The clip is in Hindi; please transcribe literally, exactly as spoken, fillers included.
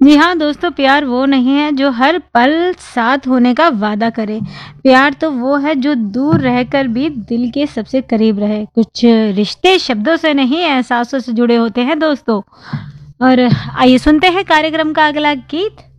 जी हाँ दोस्तों, प्यार वो नहीं है जो हर पल साथ होने का वादा करे। प्यार तो वो है जो दूर रहकर भी दिल के सबसे करीब रहे। कुछ रिश्ते शब्दों से नहीं, एहसासों से जुड़े होते हैं दोस्तों। और आइए सुनते हैं कार्यक्रम का अगला गीत।